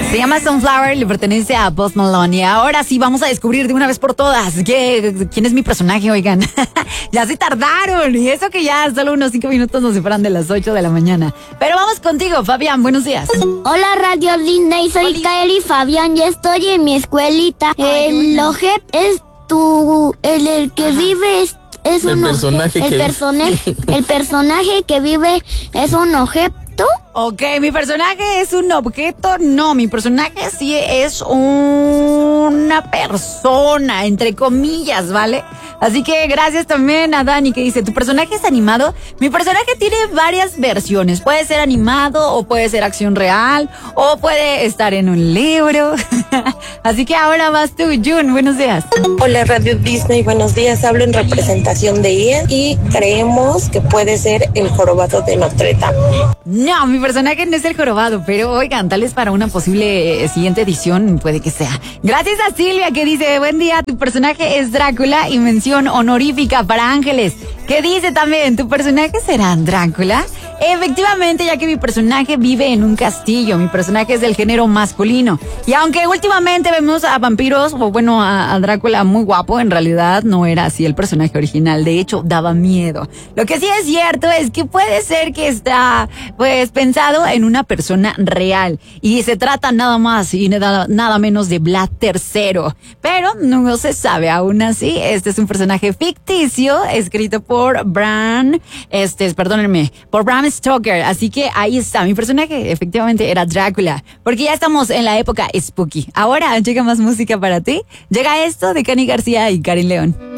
Se llama Sunflower, le pertenece a Post Malone. Y ahora sí vamos a descubrir de una vez por todas quién es mi personaje, oigan. Ya se tardaron. Y eso que ya solo unos 5 minutos nos separan de las 8 de la mañana. Pero vamos contigo, Fabián. Buenos días. Hola, Radio Disney. Soy Kaeli Fabián. Ya estoy en mi escuelita. El objeto es el que vive es un personaje el personaje que vive es un objeto. Ok, mi personaje es un objeto. No, mi personaje sí es una persona, entre comillas, ¿vale? Así que gracias también a Dani que dice, ¿tu personaje es animado? Mi personaje tiene varias versiones. Puede ser animado o puede ser acción real o puede estar en un libro. Así que ahora vas tú, Jun. Buenos días. Hola, Radio Disney. Buenos días. Hablo en representación de Ian y creemos que puede ser el jorobado de Notre Dame. No, mi personaje no es el jorobado, pero oigan, tal vez para una posible siguiente edición puede que sea. Gracias a Silvia que dice, buen día, tu personaje es Drácula y mención honorífica para Ángeles. ¿Qué dice también? ¿Tu personaje será Drácula? Efectivamente, ya que mi personaje vive en un castillo, mi personaje es del género masculino. Y aunque últimamente vemos a vampiros, o bueno, a Drácula muy guapo, en realidad no era así el personaje original. De hecho, daba miedo. Lo que sí es cierto es que puede ser que está, pues, pensado en una persona real. Y se trata nada más y nada menos de Vlad III. Pero no se sabe aún así. Este es un personaje ficticio, escrito por Bram Stoker. Así que ahí está, mi personaje efectivamente era Drácula, porque ya estamos en la época spooky. Ahora llega más música para ti. Llega esto de Cani García y Karin León.